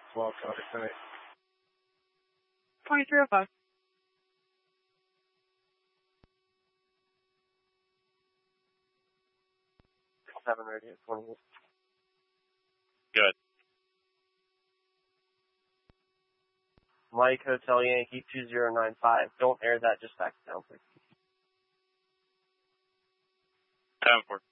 12 tonight. 2305. 7 ready at 28. Good. Mike Hotel Yankee 2095. Don't air that, just back down, please. 10-4.